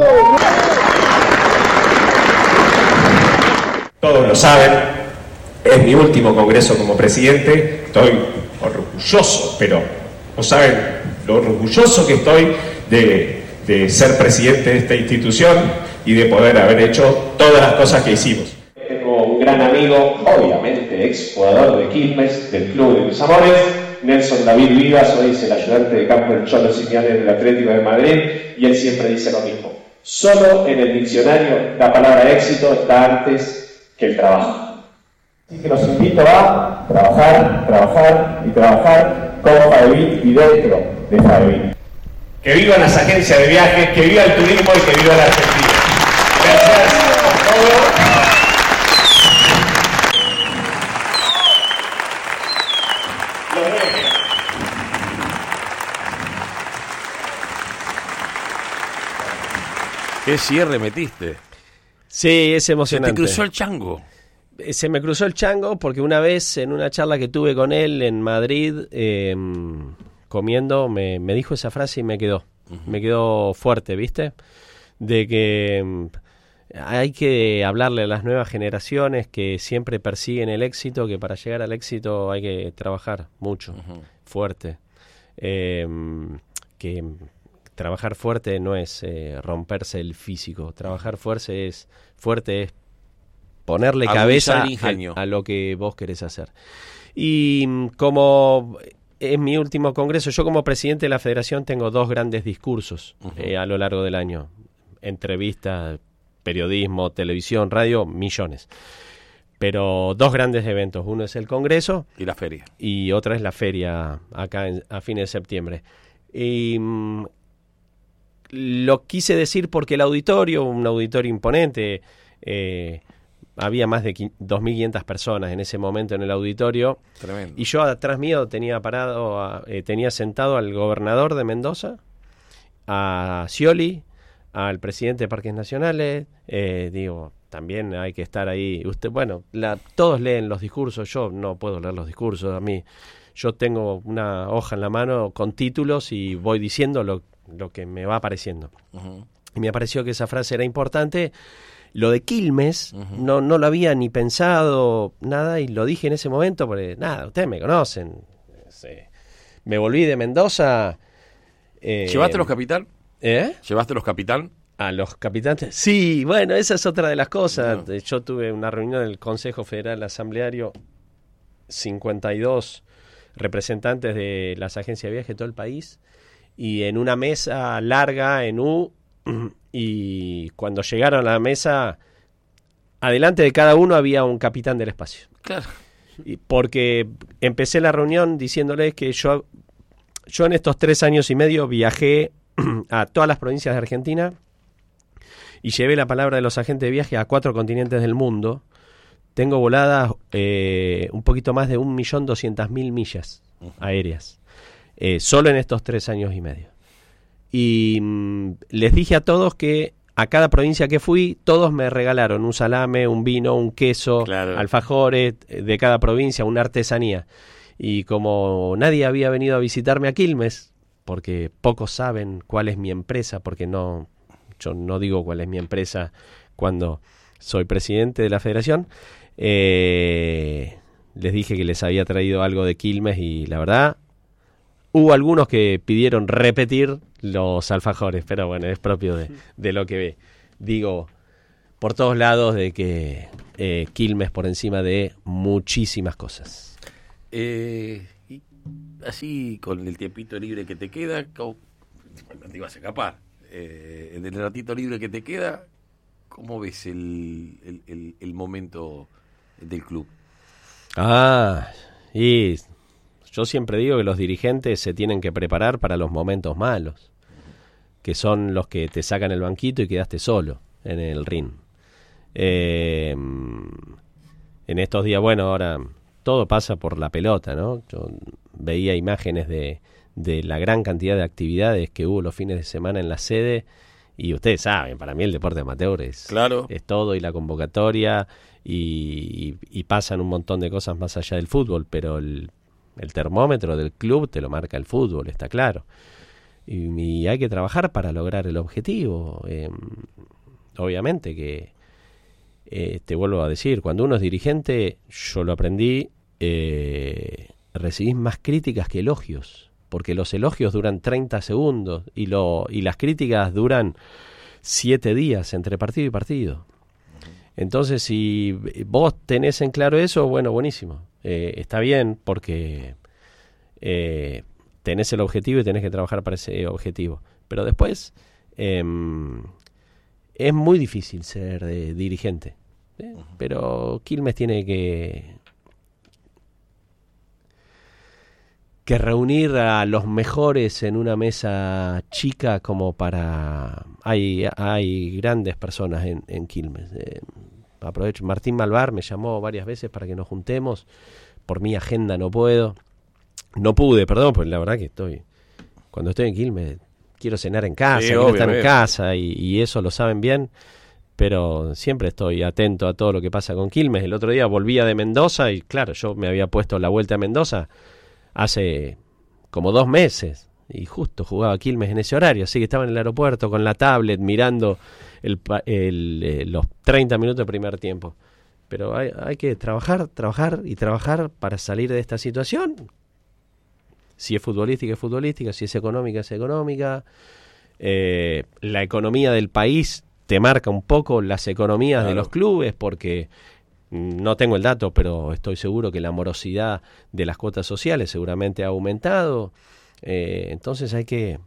Speaker 14: Todos lo saben, es mi último congreso como presidente. Estoy orgulloso, pero no saben lo orgulloso que estoy de... de ser presidente de esta institución y de poder haber hecho todas las cosas que hicimos. Tengo un gran amigo, obviamente ex jugador de Quilmes, del Club de Mis Amores, Nelson David Vivas, hoy es el ayudante de campo del Cholo Simeone del Atlético de Madrid, y él siempre dice lo mismo. Solo en el diccionario la palabra éxito está antes que el trabajo. Así que los invito a trabajar, trabajar y trabajar con Fabi y dentro de Fabi. Que vivan las agencias de viajes, que viva el turismo y que viva la Argentina. Gracias a todos.
Speaker 1: ¿Qué cierre metiste?
Speaker 12: Sí, es emocionante.
Speaker 1: Se te cruzó el chango.
Speaker 12: Se me cruzó el chango porque una vez en una charla que tuve con él en Madrid... Eh, comiendo, me, me dijo esa frase y me quedó, uh-huh. me quedó fuerte, ¿viste? de que mm, hay que hablarle a las nuevas generaciones que siempre persiguen el éxito, que para llegar al éxito hay que trabajar mucho, uh-huh. fuerte. Eh, que trabajar fuerte no es eh, romperse el físico, trabajar fuerte es, fuerte es ponerle
Speaker 1: Agudizar
Speaker 12: cabeza
Speaker 1: el ingenio.
Speaker 12: A, a lo que vos querés hacer. Y como es mi último congreso, yo como presidente de la federación tengo dos grandes discursos uh-huh. eh, a lo largo del año. Entrevistas, periodismo, televisión, radio, millones. Pero dos grandes eventos. Uno es el congreso.
Speaker 1: Y la feria.
Speaker 12: Y otra es la feria acá en, a fines de septiembre. Y mmm, lo quise decir porque el auditorio, un auditorio imponente, eh, había más de dos mil quinientas personas en ese momento en el auditorio.
Speaker 1: Tremendo.
Speaker 12: Y yo atrás mío tenía parado, a, eh, tenía sentado al gobernador de Mendoza, a Scioli, al presidente de Parques Nacionales. Eh, digo, también hay que estar ahí. Usted, bueno, la, todos leen los discursos. Yo no puedo leer los discursos. A mí, yo tengo una hoja en la mano con títulos y voy diciendo lo, lo que me va apareciendo. Uh-huh. Y me pareció que esa frase era importante. Lo de Quilmes, uh-huh. no, no lo había ni pensado nada y lo dije en ese momento porque, nada, ustedes me conocen. Sí. Me volví de Mendoza. Eh,
Speaker 1: ¿Llevaste los capitán?
Speaker 12: ¿Eh?
Speaker 1: ¿Llevaste los capitán?
Speaker 12: A los capitanes. Sí, bueno, esa es otra de las cosas. No. Yo tuve una reunión del Consejo Federal Asambleario, cincuenta y dos representantes de las agencias de viaje de todo el país, y en una mesa larga en U, y cuando llegaron a la mesa, adelante de cada uno había un capitán del espacio.
Speaker 1: Claro.
Speaker 12: Y porque empecé la reunión diciéndoles que yo, yo en estos tres años y medio viajé a todas las provincias de Argentina y llevé la palabra de los agentes de viaje a cuatro continentes del mundo. Tengo voladas eh, un poquito más de un millón doscientas mil millas uh-huh. aéreas, eh, solo en estos tres años y medio. Y mmm, les dije a todos que a cada provincia que fui, todos me regalaron un salame, un vino, un queso, claro. alfajores de cada provincia, una artesanía. Y como nadie había venido a visitarme a Quilmes, porque pocos saben cuál es mi empresa, porque no, yo no digo cuál es mi empresa cuando soy presidente de la federación, eh, les dije que les había traído algo de Quilmes y la verdad, hubo algunos que pidieron repetir los alfajores, pero bueno, es propio de, de lo que ve. Digo por todos lados de que eh, Quilmes por encima de muchísimas cosas.
Speaker 1: Eh... Así, con el tiempito libre que te queda, ¿cómo te ibas a escapar? Eh, en el ratito libre que te queda, ¿cómo ves el, el, el, el momento del club?
Speaker 12: Ah, y yo siempre digo que los dirigentes se tienen que preparar para los momentos malos, que son los que te sacan el banquito y quedaste solo en el ring. Eh, en estos días, bueno, ahora todo pasa por la pelota, ¿no? Yo veía imágenes de, de la gran cantidad de actividades que hubo los fines de semana en la sede y ustedes saben, para mí el deporte amateur es,
Speaker 1: claro.
Speaker 12: es todo y la convocatoria y, y, y pasan un montón de cosas más allá del fútbol, pero el, el termómetro del club te lo marca el fútbol, está claro. Y, y hay que trabajar para lograr el objetivo. Eh, obviamente que Eh, te vuelvo a decir, cuando uno es dirigente, yo lo aprendí, eh, recibís más críticas que elogios, porque los elogios duran treinta segundos y, lo, y las críticas duran siete días entre partido y partido. Entonces, si vos tenés en claro eso, bueno, buenísimo. Eh, está bien porque eh, tenés el objetivo y tenés que trabajar para ese objetivo. Pero después eh, es muy difícil ser eh, dirigente. ¿eh? Uh-huh. Pero Quilmes tiene que que reunir a los mejores en una mesa chica como para... Hay, hay grandes personas en, en Quilmes. Eh, aprovecho, Martín Malvar me llamó varias veces para que nos juntemos. Por mi agenda no puedo. No pude, perdón, pues la verdad que estoy... Cuando estoy en Quilmes quiero cenar en casa, sí, quiero obvio, estar en obvio. casa y, y eso lo saben bien. Pero siempre estoy atento a todo lo que pasa con Quilmes. El otro día volvía de Mendoza y claro, yo me había puesto la vuelta a Mendoza hace como dos meses y justo jugaba Quilmes en ese horario, así que estaba en el aeropuerto con la tablet mirando el, el, eh, los treinta minutos de primer tiempo. Pero hay, hay que trabajar, trabajar y trabajar para salir de esta situación. Si es futbolística, es futbolística, si es económica, es económica. Eh, la economía del país te marca un poco las economías claro. de los clubes, porque no tengo el dato, pero estoy seguro que la morosidad de las cuotas sociales seguramente ha aumentado. Eh, entonces hay que...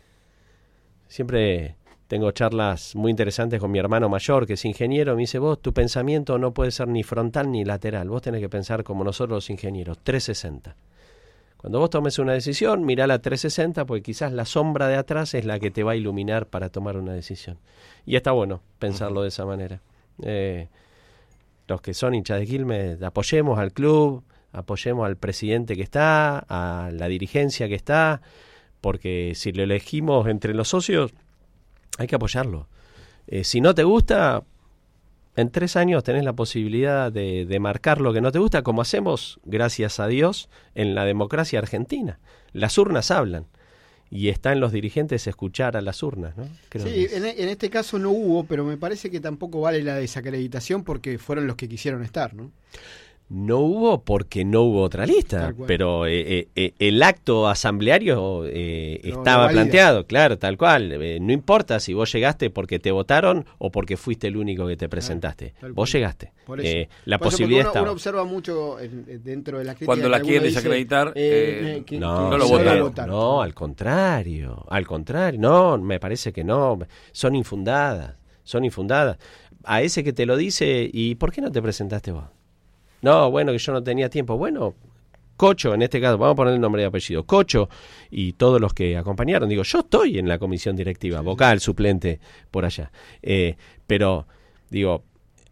Speaker 12: Siempre tengo charlas muy interesantes con mi hermano mayor, que es ingeniero. Me dice, vos, tu pensamiento no puede ser ni frontal ni lateral. Vos tenés que pensar como nosotros los ingenieros, trescientos sesenta. Cuando vos tomes una decisión, mirá la trescientos sesenta, porque quizás la sombra de atrás es la que te va a iluminar para tomar una decisión. Y está bueno pensarlo uh-huh. de esa manera. Eh, los que son hinchas de Quilmes, apoyemos al club, apoyemos al presidente que está, a la dirigencia que está, porque si lo elegimos entre los socios, hay que apoyarlo. Eh, si no te gusta, en tres años tenés la posibilidad de, de marcar lo que no te gusta, como hacemos, gracias a Dios, en la democracia argentina. Las urnas hablan. Y está en los dirigentes escuchar a las urnas, ¿no? Creo
Speaker 13: sí, en, en este caso no hubo, pero me parece que tampoco vale la desacreditación porque fueron los que quisieron estar, ¿no?
Speaker 12: No hubo porque no hubo otra lista, pero eh, eh, el acto asambleario eh, no, estaba no planteado, claro, tal cual. Eh, no importa si vos llegaste porque te votaron o porque fuiste el único que te presentaste. Claro, vos llegaste.
Speaker 13: Por eso.
Speaker 12: Eh, la
Speaker 13: por
Speaker 12: posibilidad
Speaker 13: eso uno,
Speaker 12: estaba.
Speaker 13: uno observa mucho en, dentro de la crítica.
Speaker 1: Cuando la quieren desacreditar, eh, eh, que, no, que no lo votaron. votaron.
Speaker 12: No, al contrario, al contrario. No, me parece que no. Son infundadas, son infundadas. A ese que te lo dice, ¿y por qué no te presentaste vos? No, bueno, que yo no tenía tiempo. Bueno, Cocho, en este caso, vamos a poner el nombre y apellido, Cocho y todos los que acompañaron. Digo, yo estoy en la comisión directiva, vocal, suplente, por allá. Eh, pero, digo,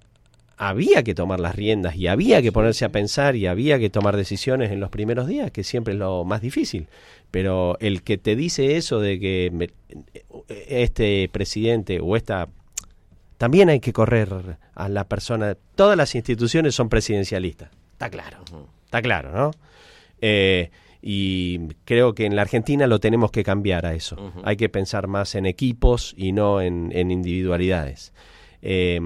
Speaker 12: había que tomar las riendas y había que ponerse a pensar y había que tomar decisiones en los primeros días, que siempre es lo más difícil. Pero el que te dice eso de que me, este presidente o esta... También hay que correr a la persona. Todas las instituciones son presidencialistas. Está claro. Está claro, ¿no? Eh, y creo que en la Argentina lo tenemos que cambiar a eso. Uh-huh. Hay que pensar más en equipos y no en, en individualidades. Eh,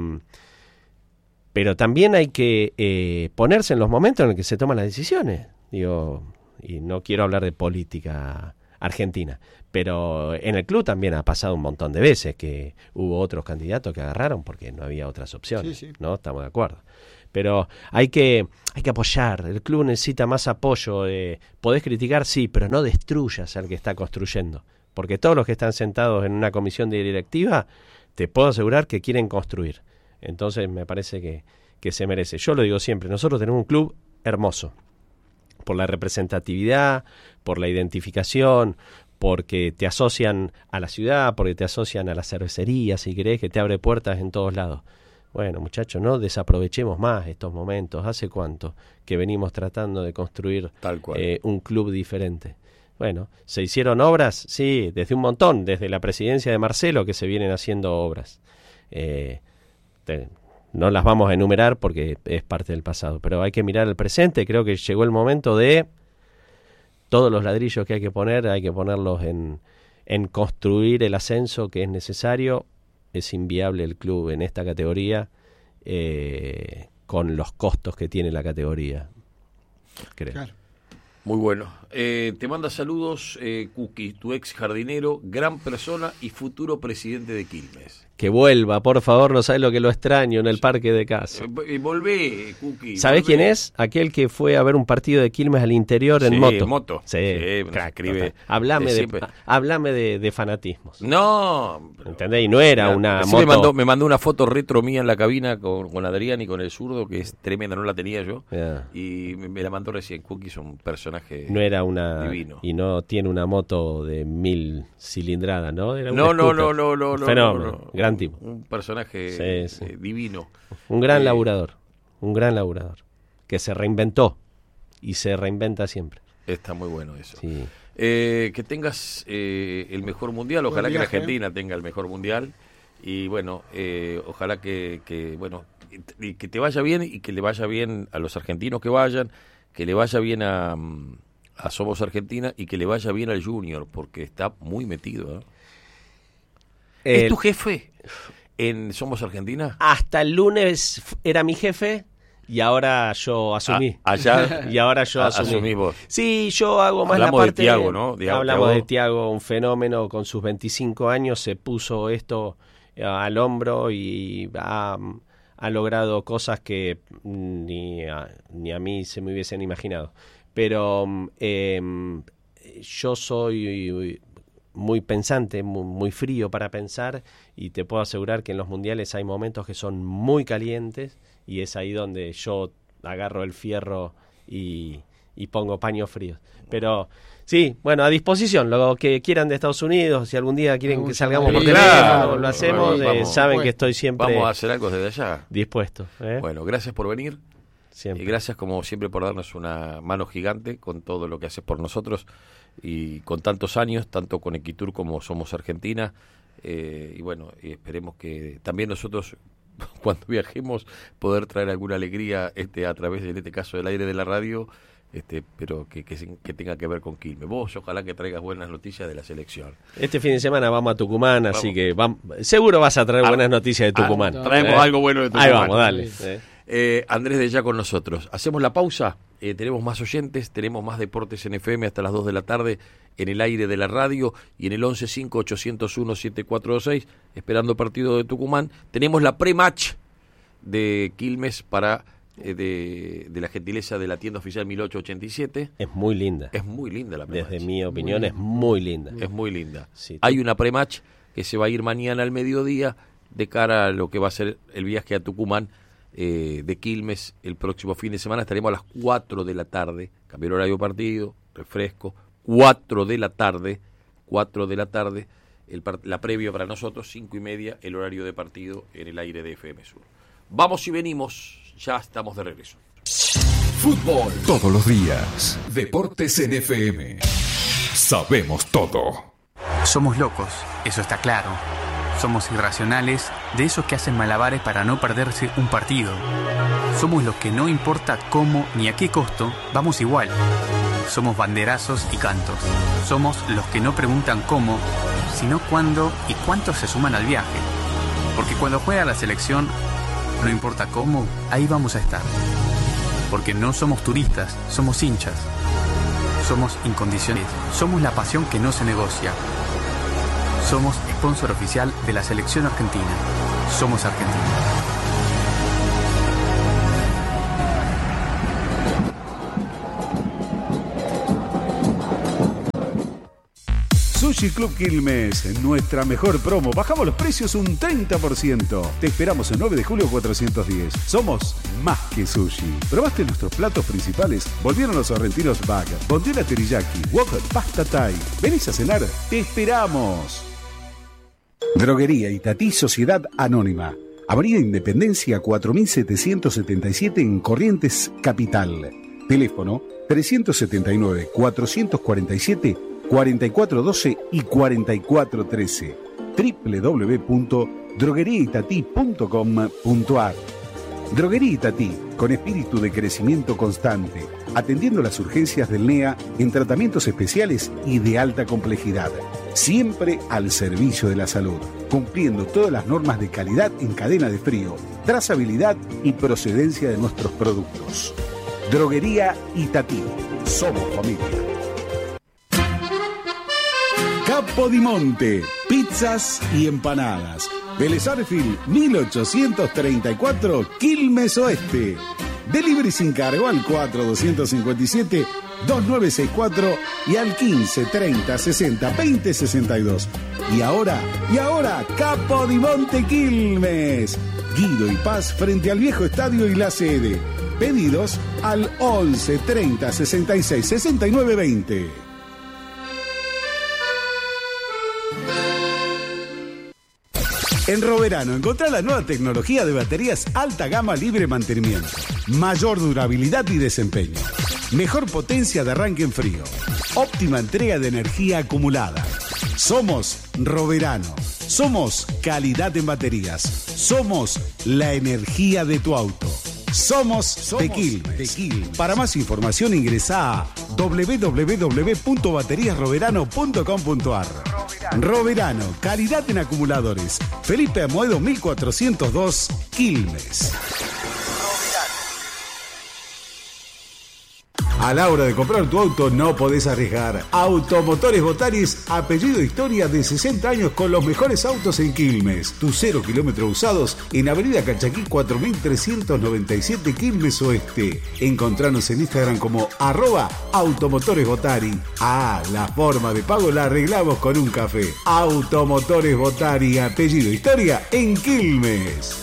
Speaker 12: pero también hay que eh, ponerse en los momentos en los que se toman las decisiones. Digo, y no quiero hablar de política argentina, pero en el club también ha pasado un montón de veces que hubo otros candidatos que agarraron porque no había otras opciones, sí, sí. ¿no? Estamos de acuerdo. Pero hay que hay que apoyar, el club necesita más apoyo. Eh, podés criticar, sí, pero no destruyas al que está construyendo, porque todos los que están sentados en una comisión de directiva, te puedo asegurar que quieren construir. Entonces me parece que, que se merece. Yo lo digo siempre, nosotros tenemos un club hermoso, por la representatividad, por la identificación, porque te asocian a la ciudad, porque te asocian a la cervecería, si querés, que te abre puertas en todos lados. Bueno, muchachos, no desaprovechemos más estos momentos. ¿Hace cuánto que venimos tratando de construir Tal cual. Eh, un club diferente? Bueno, ¿se hicieron obras? Sí, desde un montón, desde la presidencia de Marcelo que se vienen haciendo obras. Eh, te, No las vamos a enumerar porque es parte del pasado, pero hay que mirar el presente. Creo que llegó el momento de todos los ladrillos que hay que poner, hay que ponerlos en, en construir el ascenso que es necesario. Es inviable el club en esta categoría eh, con los costos que tiene la categoría, creo.
Speaker 1: Claro. Muy bueno. Eh, te manda saludos, eh, Cookie, tu ex jardinero, gran persona y futuro presidente de Quilmes.
Speaker 12: Que vuelva, por favor, no sabes lo que lo extraño en el parque de casa.
Speaker 1: Eh, volvé, Cookie.
Speaker 12: ¿Sabés quién es? Aquel que fue a ver un partido de Quilmes al interior en
Speaker 1: sí,
Speaker 12: moto.
Speaker 1: moto.
Speaker 12: Sí,
Speaker 1: sí
Speaker 12: crack,
Speaker 1: escribe.
Speaker 12: Hablame, de, hablame de, de fanatismos.
Speaker 1: No.
Speaker 12: ¿Entendés? Y no era
Speaker 1: mira,
Speaker 12: una
Speaker 1: sí
Speaker 12: moto.
Speaker 1: Me mandó, me mandó una foto retro mía en la cabina con, con Adrián y con el zurdo, que es tremenda, no la tenía yo. Yeah. Y me, me la mandó recién. Cookie es un personaje
Speaker 12: no era una
Speaker 1: divino.
Speaker 12: Y no tiene una moto de mil cilindradas, ¿no? Era un
Speaker 1: no, no, no, no, no, no.
Speaker 12: Fenómeno,
Speaker 1: no, no.
Speaker 12: gran tipo.
Speaker 1: Un personaje sí, sí. Eh, divino.
Speaker 12: Un gran
Speaker 1: eh,
Speaker 12: laburador, un gran laburador, que se reinventó y se reinventa siempre.
Speaker 1: Está muy bueno eso.
Speaker 12: Sí.
Speaker 1: Eh, que tengas eh, el mejor mundial, ojalá que la Argentina tenga el mejor mundial y bueno, eh, ojalá que, que bueno y que te vaya bien y que le vaya bien a los argentinos que vayan, que le vaya bien a, a Somos Argentina y que le vaya bien al Junior, porque está muy metido. ¿eh?
Speaker 12: El...
Speaker 1: ¿Es tu jefe en Somos Argentina?
Speaker 12: Hasta el lunes era mi jefe y ahora yo asumí.
Speaker 1: A, allá
Speaker 12: y ahora yo
Speaker 1: a,
Speaker 12: asumí.
Speaker 1: asumís vos.
Speaker 12: Sí, yo hago más
Speaker 1: Hablamos
Speaker 12: la parte
Speaker 1: de Thiago, ¿no? Thiago,
Speaker 12: hablamos
Speaker 1: Thiago.
Speaker 12: de Thiago, un fenómeno con sus veinticinco años, se puso esto al hombro y ha, ha logrado cosas que ni a, ni a mí se me hubiesen imaginado. Pero eh, yo soy muy pensante, muy, muy frío para pensar, y te puedo asegurar que en los mundiales hay momentos que son muy calientes y es ahí donde yo agarro el fierro y, y pongo paños fríos. Pero sí, bueno, a disposición, lo que quieran de Estados Unidos, si algún día quieren que salgamos por
Speaker 1: claro,
Speaker 12: teléfono, lo hacemos,
Speaker 1: bueno,
Speaker 12: eh,
Speaker 1: vamos,
Speaker 12: saben
Speaker 1: bueno,
Speaker 12: que estoy siempre
Speaker 1: vamos a hacer algo desde allá.
Speaker 12: dispuesto. ¿eh?
Speaker 1: Bueno, gracias por venir.
Speaker 12: Siempre.
Speaker 1: Y gracias como siempre por darnos una mano gigante con todo lo que haces por nosotros y con tantos años, tanto con Equitur como Somos Argentina. Eh, y bueno, y esperemos que también nosotros cuando viajemos poder traer alguna alegría este a través de, en este caso, del aire de la radio, este pero que, que, que tenga que ver con Quilmes. Vos ojalá que traigas buenas noticias de la selección.
Speaker 12: Este fin de semana vamos a Tucumán, vamos. así que vamos, seguro vas a traer ah, buenas noticias de Tucumán.
Speaker 1: Ah, traemos eh. algo bueno de Tucumán.
Speaker 12: Ahí vamos, dale. Eh.
Speaker 1: Eh, Andrés de ya con nosotros. Hacemos la pausa, eh, tenemos más oyentes, tenemos más deportes en F M hasta las dos de la tarde en el aire de la radio y en el once cinco ochocientos uno siete cuatro dos seis, esperando partido de Tucumán. Tenemos la pre-match de Quilmes para eh, de, de la gentileza de la tienda oficial mil ochocientos ochenta y siete.
Speaker 12: Es muy linda.
Speaker 1: Es muy linda la pre-match.
Speaker 12: Desde mi opinión muy es muy linda.
Speaker 1: Es muy linda.
Speaker 12: Sí,
Speaker 1: Hay una pre-match que se va a ir mañana al mediodía de cara a lo que va a ser el viaje a Tucumán. Eh, de Quilmes el próximo fin de semana. Estaremos a las cuatro de la tarde, cambió el horario partido, refresco, cuatro de la tarde, cuatro de la tarde, el part- la previa para nosotros, cinco y media, el horario de partido en el aire de F M Sur. Vamos y venimos, ya estamos de regreso.
Speaker 15: Fútbol todos los días, deportes en F M, sabemos todo.
Speaker 16: Somos locos, eso está claro. Somos irracionales, de esos que hacen malabares para no perderse un partido. Somos los que no importa cómo ni a qué costo, vamos igual. Somos banderazos y cantos. Somos los que no preguntan cómo, sino cuándo y cuántos se suman al viaje. Porque cuando juega la selección, no importa cómo, ahí vamos a estar. Porque no somos turistas, somos hinchas. Somos incondicionales. Somos la pasión que no se negocia. Somos sponsor oficial de la selección argentina. Somos Argentina.
Speaker 17: Sushi Club Quilmes, nuestra mejor promo. Bajamos los precios un treinta por ciento. Te esperamos el nueve de julio cuatrocientos diez. Somos más que sushi. ¿Probaste nuestros platos principales? Volvieron los sorrentinos bag, bondiola teriyaki, wok, pasta thai. ¿Venís a cenar? ¡Te esperamos! Droguería Itatí Sociedad Anónima. Avenida Independencia cuatro mil setecientos setenta y siete en Corrientes, Capital. Teléfono trescientos setenta y nueve, cuatrocientos cuarenta y siete, cuarenta y cuatro doce y cuarenta y cuatro trece. doble u doble u doble u punto droguería itatí punto com punto a r. Droguería Itatí, con espíritu de crecimiento constante, atendiendo las urgencias del N E A en tratamientos especiales y de alta complejidad. Siempre al servicio de la salud, cumpliendo todas las normas de calidad en cadena de frío, trazabilidad y procedencia de nuestros productos. Droguería Itatí. Somos familia. Capodimonte, pizzas y empanadas. Vélez Arfield, mil ochocientos treinta y cuatro, Quilmes Oeste. Delivery sin cargo al cuatro doscientos cincuenta y siete, veintinueve sesenta y cuatro y al quince treinta sesenta veinte sesenta y dos. Y ahora, y ahora, Capodimonte Quilmes. Guido y Paz frente al viejo estadio y la sede. Pedidos al once treinta sesenta y seis sesenta y nueve veinte. En Roverano encontrá la nueva tecnología de baterías alta gama libre mantenimiento, mayor durabilidad y desempeño, mejor potencia de arranque en frío, óptima entrega de energía acumulada. Somos Roverano, somos calidad en baterías, somos la energía de tu auto. Somos, Somos de Quilmes. de Quilmes. Para más información ingresa a doble u doble u doble u punto baterías roverano punto com punto ar. Roverano, calidad en acumuladores. Felipe Amoedo mil cuatrocientos dos, Quilmes. A la hora de comprar tu auto no podés arriesgar. Automotores Botaris, apellido Historia, de sesenta años con los mejores autos en Quilmes. Tus cero kilómetros usados en Avenida Calchaquí cuatro mil trescientos noventa y siete, Quilmes Oeste. Encontranos en Instagram como arroba Automotores Botari. Ah, la forma de pago la arreglamos con un café. Automotores Botari, apellido Historia, en Quilmes.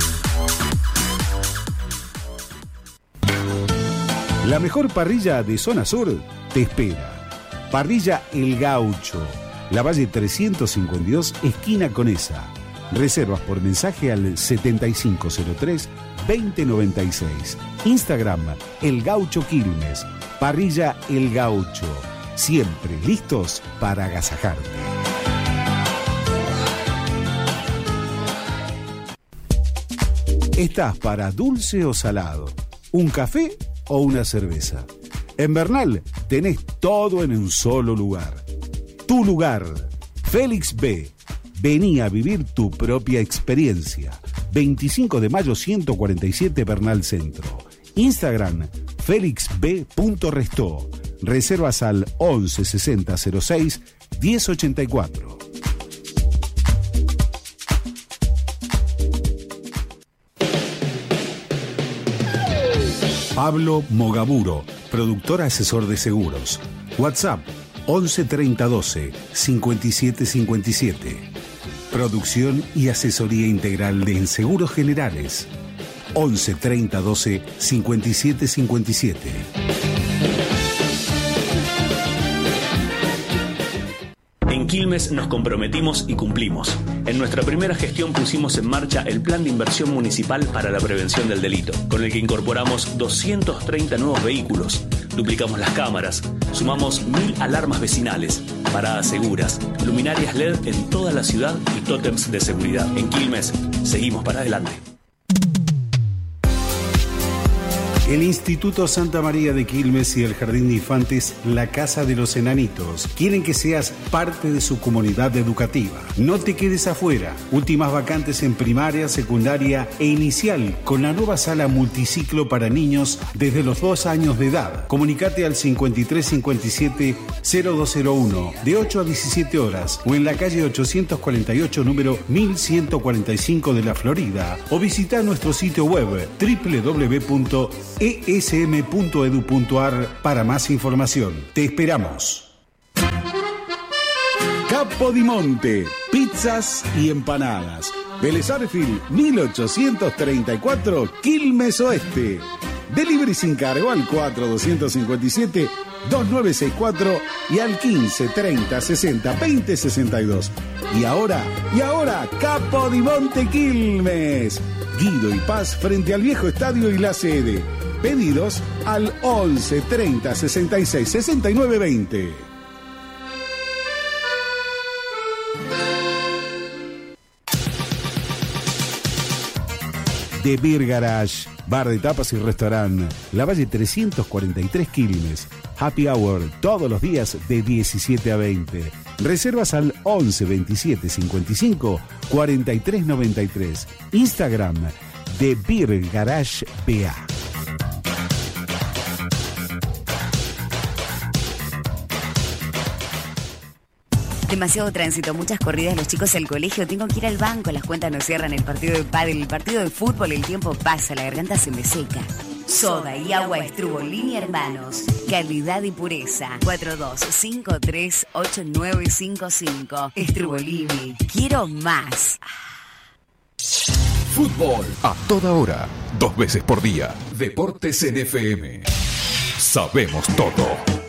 Speaker 17: La mejor parrilla de Zona Sur te espera. Parrilla El Gaucho, La Valle trescientos cincuenta y dos, esquina Conesa. Reservas por mensaje al setenta y cinco cero tres, veinte noventa y seis. Instagram El Gaucho Quilmes. Parrilla El Gaucho. Siempre listos para agasajarte. ¿Estás para dulce o salado? ¿Un café o una cerveza? En Bernal tenés todo en un solo lugar. Tu lugar, Félix B. Vení a vivir tu propia experiencia. veinticinco de mayo ciento cuarenta y siete, Bernal Centro. Instagram, félix b punto restó. Reservas al once sesenta cero seis diez ochenta y cuatro. Pablo Mogaburo, productor asesor de seguros. WhatsApp once treinta doce cincuenta y siete cincuenta y siete. Producción y asesoría integral de Seguros Generales. once treinta doce cincuenta y siete cincuenta y siete.
Speaker 18: En Quilmes nos comprometimos y cumplimos. En nuestra primera gestión pusimos en marcha el Plan de Inversión Municipal para la Prevención del Delito, con el que incorporamos doscientos treinta nuevos vehículos, duplicamos las cámaras, sumamos mil alarmas vecinales, paradas seguras, luminarias L E D en toda la ciudad y tótems de seguridad. En Quilmes, seguimos para adelante.
Speaker 17: El Instituto Santa María de Quilmes y el Jardín de Infantes La Casa de los Enanitos quieren que seas parte de su comunidad educativa. No te quedes afuera. Últimas vacantes en primaria, secundaria e inicial con la nueva sala multiciclo para niños desde los dos años de edad. Comunicate al cincuenta y tres cincuenta y siete cero dos cero uno de ocho a diecisiete horas o en la calle ochocientos cuarenta y ocho número mil ciento cuarenta y cinco de la Florida o visita nuestro sitio web doble u doble u doble u punto e s m punto edu punto ar para más información. Te esperamos. Capodimonte, pizzas y empanadas. Vélez Arfield mil ochocientos treinta y cuatro, Quilmes Oeste. Delivery sin cargo al cuatro doscientos cincuenta y siete dos nueve seis cuatro y al quince treinta sesenta veinte sesenta y dos. Y ahora, y ahora, Capodimonte Quilmes. Guido y Paz frente al viejo estadio y la sede. Pedidos al once treinta sesenta y seis sesenta y nueve veinte. The Beer Garage, bar de tapas y restaurante, La Valle trescientos cuarenta y tres, Quilmes. Happy Hour todos los días de diecisiete a veinte. Reservas al once veintisiete cincuenta y cinco cuarenta y tres noventa y tres. Instagram, The Beer Garage B A.
Speaker 19: Demasiado tránsito, muchas corridas, los chicos al colegio, tengo que ir al banco, las cuentas no cierran, el partido de pádel, el partido de fútbol, el tiempo pasa, la garganta se me seca. Soda y agua Estrubolini Hermanos. Calidad y pureza. cuatro dos cinco tres ocho nueve cinco cinco. Estrubolini. Quiero más.
Speaker 15: Fútbol a toda hora, dos veces por día. Deportes en F M. Sabemos todo.